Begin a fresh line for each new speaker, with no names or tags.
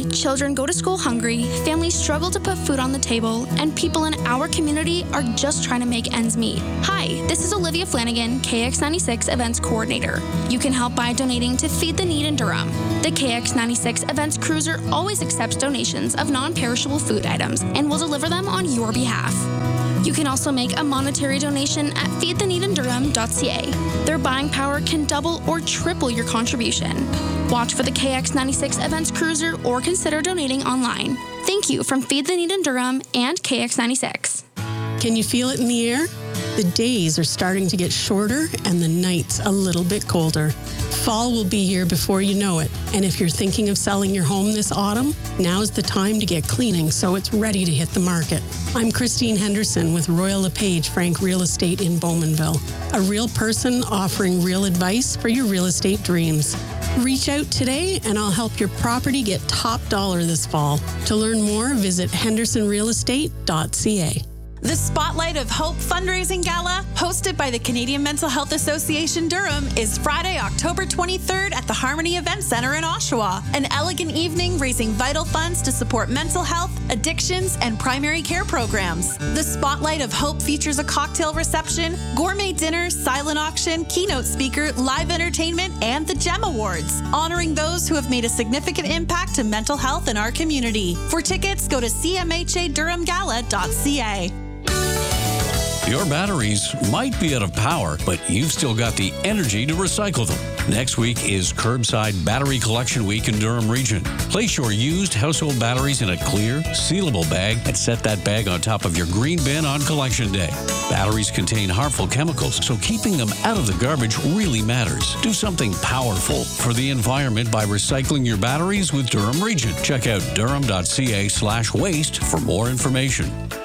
day, children go to school hungry, families struggle to put food on the table, and people in our community are just trying to make ends meet. Hi, this is Olivia Flanagan, KX96 Events Coordinator. You can help by donating to Feed the Need in Durham. The KX96 Events Cruiser always accepts donations of non-perishable food items and will deliver them on your behalf. You can also make a monetary donation at feedtheneedindurham.ca. Their buying power can double or triple your contribution. Watch for the KX96 Events Cruiser or consider donating online. Thank you from Feed the Need in Durham and KX96.
Can you feel it in the air? The days are starting to get shorter and the nights a little bit colder. Fall will be here before you know it. And if you're thinking of selling your home this autumn, now's the time to get cleaning so it's ready to hit the market. I'm Christine Henderson with Royal LePage Frank Real Estate in Bowmanville, a real person offering real advice for your real estate dreams. Reach out today and I'll help your property get top dollar this fall. To learn more, visit hendersonrealestate.ca.
The Spotlight of Hope Fundraising Gala, hosted by the Canadian Mental Health Association Durham, is Friday, October 23rd at the Harmony Event Center in Oshawa. An elegant evening raising vital funds to support mental health, addictions, and primary care programs. The Spotlight of Hope features a cocktail reception, gourmet dinner, silent auction, keynote speaker, live entertainment, and the GEM Awards, honoring those who have made a significant impact to mental health in our community. For tickets, go to cmhadurhamgala.ca.
Your batteries might be out of power, but you've still got the energy to recycle them. Next week is Curbside Battery Collection Week in Durham Region. Place your used household batteries in a clear, sealable bag and set that bag on top of your green bin on Collection Day. Batteries contain harmful chemicals, so keeping them out of the garbage really matters. Do something powerful for the environment by recycling your batteries with Durham Region. Check out durham.ca/waste for more information.